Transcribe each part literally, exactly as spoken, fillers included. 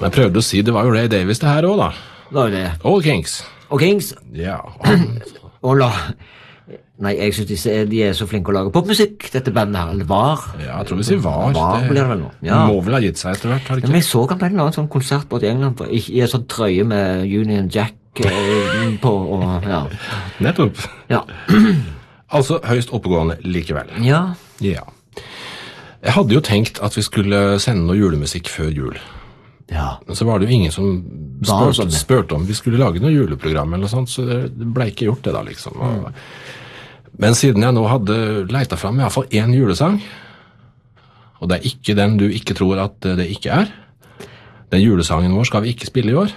Som jeg prøvde å si, det var jo Ray Davis det her også da. Hva er det? All Kings. Og Kings? Ja. Og la... Nei, jeg synes de, de er så flinke å lage popmusikk, dette bandet her, eller var. Ja, jeg tror vi sier var. Var det, blir det vel nå. Ja. Må vel ha gitt seg etter hvert, har det Ja, ikke? men jeg så han på en eller annen sånn konsert på i England, i, i en sånn trøye med Union Jack eh, på, og ja. Nettopp. Ja. Altså høyst oppegående likevel. Ja. Ja. Jeg hadde jo tenkt at vi skulle sende noe julemusikk før jul. Ja. Men så var det jo ingen som Bare spurte, sånn. spurte om vi skulle lage noe juleprogram eller noe sånt, så det det ble ikke gjort det da, liksom. Og, men siden jeg nå hadde leita fram i hvert fall en julesang, og det er ikke den du ikke tror at det ikke er, den julesangen vår skal vi ikke spille i år.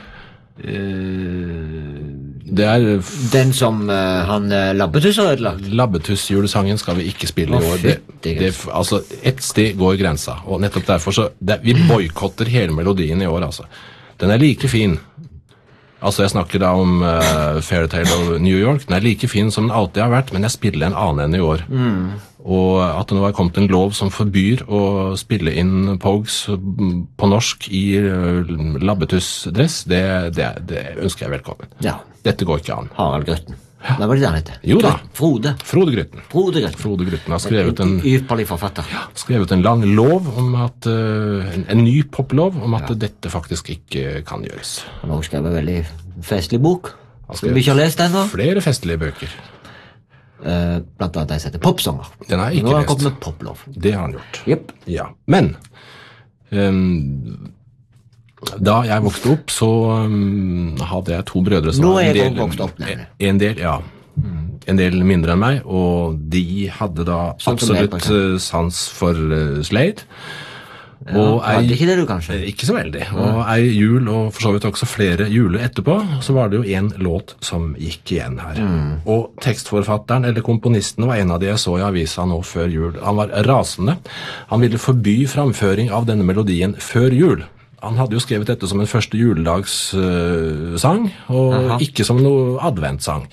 Det er Den som uh, han uh, Labbetuss har ødelagt. Labbetuss-julesangen skal vi ikke spille i Å, år. Det, fytti det, altså, et sted går grensa, og nettopp derfor så, det, vi boykotter hele melodien i år, altså. Den er like fin. Altså, jeg snakker da om uh, Fairytale of New York. Den er like fin som den alltid har vært, men jeg spiller en annen enn i år. Mm. Og at det nå er kommet en lov som forbyr å spille inn Pogues på norsk i uh, labbetuss-dress, det, det, det ønsker jeg velkommen. Ja. Dette går ikke an. Harald Grøtten. Ja. Hva var det han heter? Jo da. Frode. Frode Grytten. Frode Grøtten. Frode Grytten har skrevet en, Ypperlig forfatter. skrevet en lang lov om at, uh, en, en ny poplov om at ja. dette faktisk ikke kan gjøres. Han har også skrevet en veldig festlig bok. Han Skal vi ikke ha lest den nå? Flere festlige bøker. Uh, blant annet de som heter Popsanger. Den har jeg ikke Nå har han lest. kommet med poplov. Det har han gjort. Jepp. Ja. Men um, da jeg vokste opp, så um, hadde jeg to brødre som Nå var er en jeg del, vokst opp, nemlig. en del, ja, en del mindre enn meg, og de hadde da Sånn som jeg, absolutt for eksempel. uh, sans for uh, Slade. Ja, Og hadde ei- ikke det du kanskje? Eh, Ikke så veldig. Og ei jul, og for så vidt også flere juler etterpå, så var det jo en låt som gikk igjen her. Og tekstforfatteren, eller komponisten, var en av de jeg så i avisa nå før jul. Han var rasende. Han ville forby framføring av denne melodien før jul. Han hadde jo skrevet dette som en første juledagssang, og Aha. ikke som noe adventsang.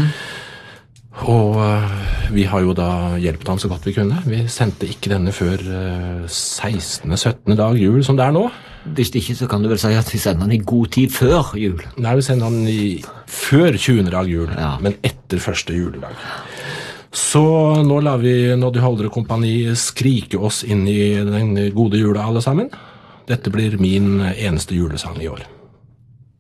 Og uh, vi har jo da hjulpet ham så godt vi kunne. Vi sendte ikke denne før uh, sekstende syttende dag jul, som det er nå. Hvis ikke, så kan du vel si at vi sender den i god tid før jul. Nei, vi sender han i før tjuende dag jul, Ja. men etter første juledag. Så nå lar vi Noddy Holder og kompani skrike oss inn i den gode jula alle sammen. Dette blir min eneste julesang i år.